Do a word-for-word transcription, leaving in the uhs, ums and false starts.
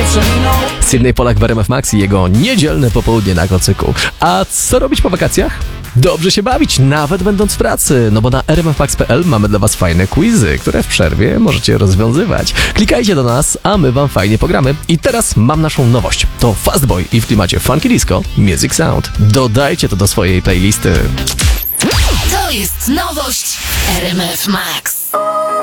przeminął. Sydney Polak w R M F Max i jego niedzielne popołudnie na kocyku. A co robić po wakacjach? Dobrze się bawić, nawet będąc w pracy, no bo na r m f max kropka p l mamy dla was fajne quizy, które w przerwie możecie rozwiązywać. Klikajcie do nas, a my wam fajnie pogramy. I teraz mam naszą nowość. To Fastboy i w klimacie Funky Disco Music Sound. Dodajcie to do swojej playlisty. To jest nowość R M F Max.